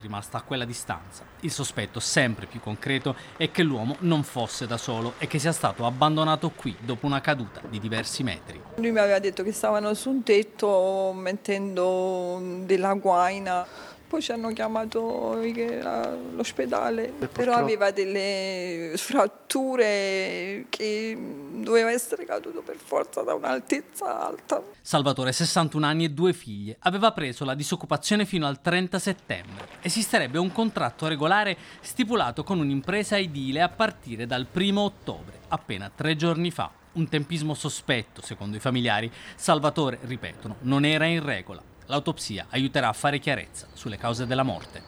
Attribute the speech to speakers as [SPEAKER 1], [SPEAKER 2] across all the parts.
[SPEAKER 1] Rimasta a quella distanza. Il sospetto sempre più concreto è che l'uomo non fosse da solo e che sia stato abbandonato qui dopo una caduta di diversi metri.
[SPEAKER 2] Lui mi aveva detto che stavano su un tetto mettendo della guaina, poi ci hanno chiamato l'ospedale, però aveva delle fratture che doveva essere caduto per forza da un'altezza alta.
[SPEAKER 1] Salvatore, 61 anni e 2 figlie, aveva preso la disoccupazione fino al 30 settembre. Esisterebbe un contratto regolare stipulato con un'impresa edile a partire dal 1 ottobre, appena 3 giorni fa. Un tempismo sospetto, secondo i familiari. Salvatore, ripetono, non era in regola. L'autopsia aiuterà a fare chiarezza sulle cause della morte.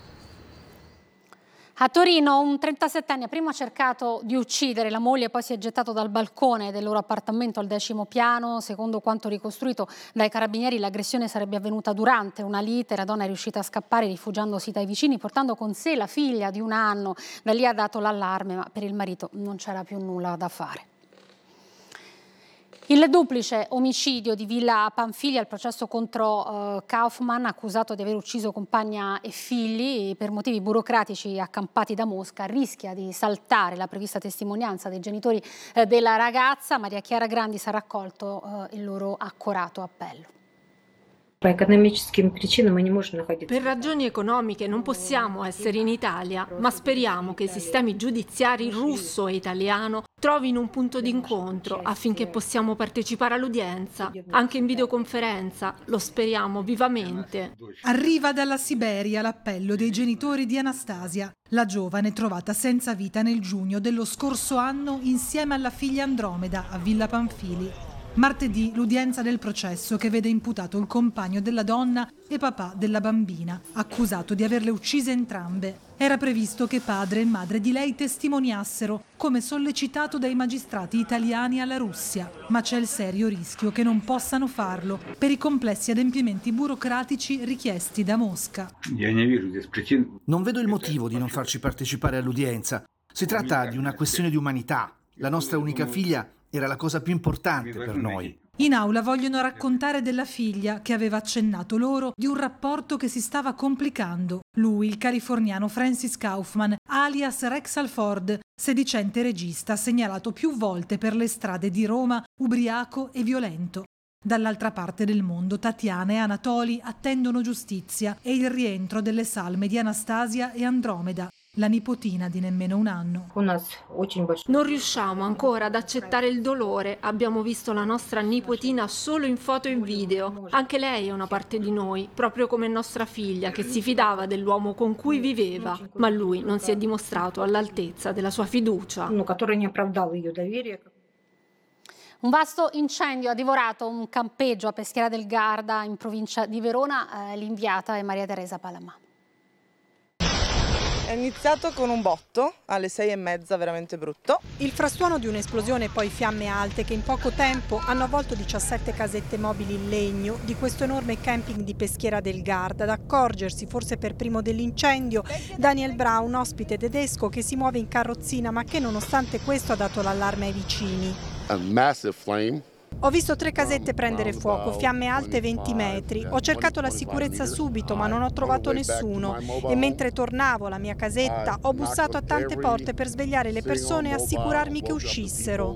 [SPEAKER 3] A Torino un 37enne prima ha cercato di uccidere la moglie e poi si è gettato dal balcone del loro appartamento al 10° piano. Secondo quanto ricostruito dai carabinieri, l'aggressione sarebbe avvenuta durante una lite. La donna è riuscita a scappare rifugiandosi dai vicini, portando con sé la figlia di 1 anno. Da lì ha dato l'allarme, ma per il marito non c'era più nulla da fare. Il duplice omicidio di Villa Pamphili al processo contro Kaufman, accusato di aver ucciso compagna e figli per motivi burocratici accampati da Mosca, rischia di saltare la prevista testimonianza dei genitori della ragazza. Maria Chiara Grandis ha raccolto il loro accorato appello.
[SPEAKER 4] Per ragioni economiche non possiamo essere in Italia, ma speriamo che i sistemi giudiziari russo e italiano trovino un punto d'incontro affinché possiamo partecipare all'udienza, anche in videoconferenza, lo speriamo vivamente.
[SPEAKER 5] Arriva dalla Siberia l'appello dei genitori di Anastasia, la giovane trovata senza vita nel giugno dello scorso anno insieme alla figlia Andromeda a Villa Pamphili. Martedì l'udienza del processo che vede imputato il compagno della donna e papà della bambina, accusato di averle uccise entrambe. Era previsto che padre e madre di lei testimoniassero, come sollecitato dai magistrati italiani alla Russia, ma c'è il serio rischio che non possano farlo per i complessi adempimenti burocratici richiesti da Mosca.
[SPEAKER 6] Non vedo il motivo di non farci partecipare all'udienza. Si tratta di una questione di umanità. La nostra unica figlia era la cosa più importante per noi.
[SPEAKER 5] In aula vogliono raccontare della figlia che aveva accennato loro di un rapporto che si stava complicando. Lui, il californiano Francis Kaufman, alias Rex Alford, sedicente regista segnalato più volte per le strade di Roma, ubriaco e violento. Dall'altra parte del mondo Tatiana e Anatoli attendono giustizia e il rientro delle salme di Anastasia e Andromeda, la nipotina di nemmeno 1 anno.
[SPEAKER 4] Non riusciamo ancora ad accettare il dolore. Abbiamo visto la nostra nipotina solo in foto e in video. Anche lei è una parte di noi, proprio come nostra figlia, che si fidava dell'uomo con cui viveva, ma lui non si è dimostrato all'altezza della sua fiducia.
[SPEAKER 3] Un vasto incendio ha divorato un campeggio a Peschiera del Garda in provincia di Verona. L'inviata è Maria Teresa Palamà.
[SPEAKER 7] È iniziato con un botto alle 6:30, veramente brutto.
[SPEAKER 8] Il frastuono di un'esplosione e poi fiamme alte che in poco tempo hanno avvolto 17 casette mobili in legno di questo enorme camping di Peschiera del Garda. Ad accorgersi forse per primo dell'incendio Daniel Braun, ospite tedesco che si muove in carrozzina ma che nonostante questo ha dato l'allarme ai vicini.
[SPEAKER 9] A massive flame.
[SPEAKER 8] Ho visto 3 casette prendere fuoco, fiamme alte 20 metri. Ho cercato la sicurezza subito, ma non ho trovato nessuno. E mentre tornavo alla mia casetta, ho bussato a tante porte per svegliare le persone e assicurarmi che uscissero.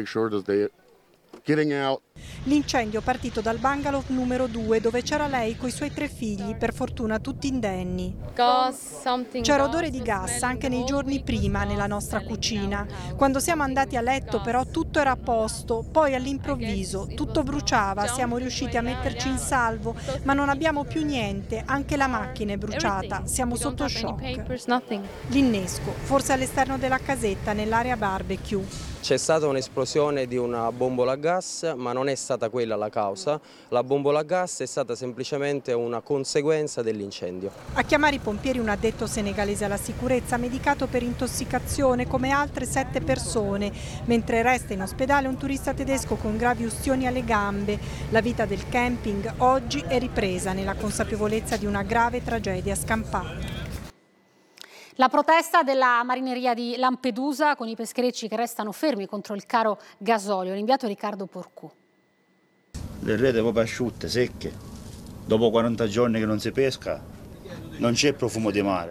[SPEAKER 8] L'incendio è partito dal bungalow numero 2 dove c'era lei coi suoi 3 figli, per fortuna tutti indenni. C'era odore di gas anche nei giorni prima nella nostra cucina. Quando siamo andati a letto però tutto era a posto, poi all'improvviso tutto bruciava, siamo riusciti a metterci in salvo ma non abbiamo più niente, anche la macchina è bruciata, siamo sotto shock. L'innesco, forse all'esterno della casetta nell'area barbecue.
[SPEAKER 10] C'è stata un'esplosione di una bombola a gas, ma non è stata quella la causa. La bombola a gas è stata semplicemente una conseguenza dell'incendio.
[SPEAKER 8] A chiamare i pompieri un addetto senegalese alla sicurezza, medicato per intossicazione come altre 7 persone, mentre resta in ospedale un turista tedesco con gravi ustioni alle gambe. La vita del camping oggi è ripresa nella consapevolezza di una grave tragedia scampata.
[SPEAKER 3] La protesta della marineria di Lampedusa con i pescherecci che restano fermi contro il caro gasolio. L'inviato Riccardo Porcù.
[SPEAKER 11] Le rete proprio asciutte, secche. Dopo 40 giorni che non si pesca, non c'è profumo di mare.